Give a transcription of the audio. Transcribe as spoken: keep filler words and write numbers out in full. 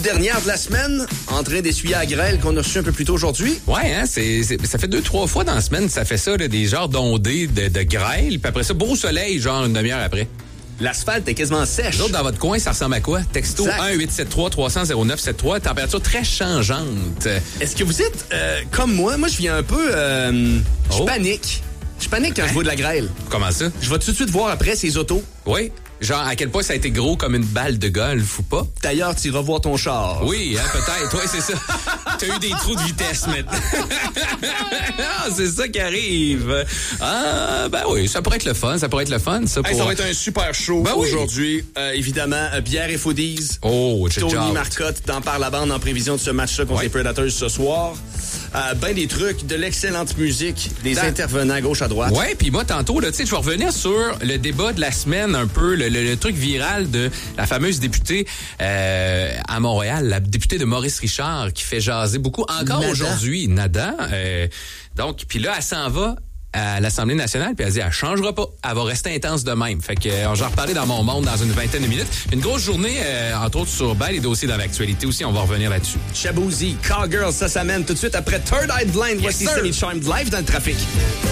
dernière de la semaine, en train d'essuyer la grêle qu'on a reçue un peu plus tôt aujourd'hui. Ouais, hein, c'est, c'est, ça fait deux, trois fois dans la semaine, ça fait ça, là, des genres d'ondées de, de grêle, puis après ça, beau soleil, genre une demi-heure après. L'asphalte est quasiment sèche. L'autre, dans votre coin, ça ressemble à quoi? Texto Exact. un huit sept trois trois zéro zéro neuf sept trois, température très changeante. Est-ce que vous êtes euh, comme moi? Moi, je viens un peu... Euh, je Oh. panique. Je panique quand je vois de la grêle. Comment ça? Je vais tout de suite voir après ces autos. Oui. Genre, à quel point ça a été gros comme une balle de golf ou pas? D'ailleurs, tu iras voir ton char. Oui, hein, peut-être. Oui, c'est ça. T'as eu des trous de vitesse maintenant. Ah, c'est ça qui arrive. Ah, ben oui, ça pourrait être le fun. Ça pourrait être le fun, ça. Pour... Hey, ça va être un super show Ben oui. aujourd'hui. Euh, évidemment, euh, Bière et Foodies. Oh, j'ai Tony déjà hâte. Marcotte t'en parle la bande en prévision de ce match-là contre Ouais. les Predators ce soir. Euh, ben des trucs, de l'excellente musique, des Ça- intervenants à gauche à droite. Ouais, puis moi tantôt là, tu sais, je vais revenir sur le débat de la semaine un peu, le, le, le truc viral de la fameuse députée euh, à Montréal, la députée de Maurice Richard qui fait jaser beaucoup encore Nada. aujourd'hui, Nada. Euh, donc, puis là, elle s'en va à l'Assemblée nationale, puis elle dit, elle changera pas. Elle va rester intense de même. Fait que euh, j'en reparler dans mon monde dans une vingtaine de minutes. Une grosse journée, euh, entre autres, sur ben, les dossiers dans l'actualité aussi. On va revenir là-dessus. Shaboozey, Cowgirl, ça s'amène tout de suite après Third Eye Blind. Voici sir. Semi Charmed live dans le trafic.